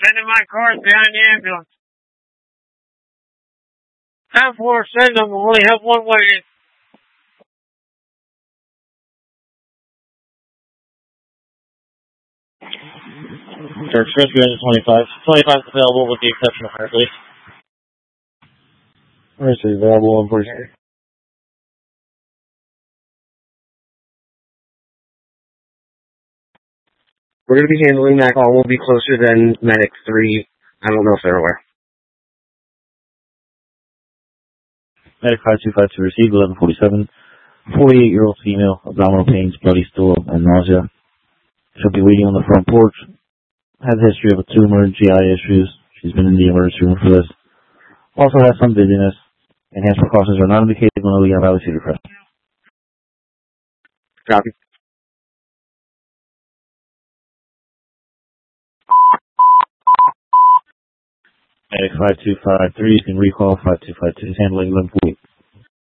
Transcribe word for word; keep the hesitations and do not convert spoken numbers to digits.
Sending my cars behind the ambulance. Time for send them. We only have one way. Church Rescue Engine twenty-five. twenty-five is available with the exception of fire, please. Where is it available, unfortunately? We're going to be handling that call. We'll be closer than Medic three. I don't know if they're aware. Medic five two five two received, eleven forty-seven. forty-eight-year-old female, abdominal pains, bloody stool, and nausea. She'll be waiting on the front porch. Has a history of a tumor, G I issues. She's been in the emergency room for this. Also has some dizziness. Enhanced precautions are not indicated when we have Cedar Crest. Copy. Medic five two five three, you can recall five two five two is handling eleven forty.